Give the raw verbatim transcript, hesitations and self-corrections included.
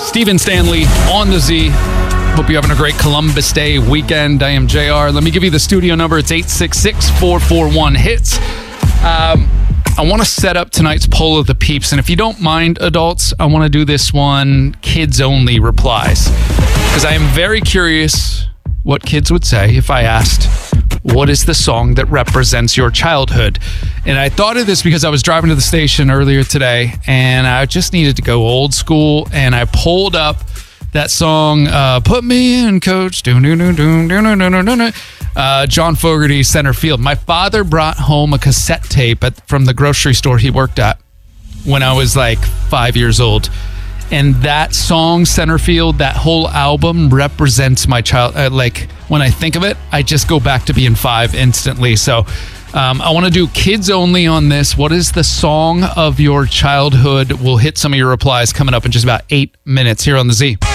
Stephen Stanley on the Z. Hope you're having a great Columbus Day weekend. I am J R. Let me give you the studio number. It's eight six six, four four one, HITS. Um, I want to set up tonight's poll of the peeps, and if you don't mind, adults, I want to do this one kids-only replies, because I am very curious what kids would say if I asked, what is the song that represents your childhood? And I thought of this because I was driving to the station earlier today, and I just needed to go old school, and I pulled up that song, uh, Put Me In, Coach, do do do do do do do do. Uh, John Fogerty, Center Field. My father brought home a cassette tape at, from the grocery store he worked at when I was like five years old. And that song, Center Field, that whole album represents my child. Uh, like when I think of it, I just go back to being five instantly. So um, I want to do kids only on this. What is the song of your childhood? We'll hit some of your replies coming up in just about eight minutes here on the Z.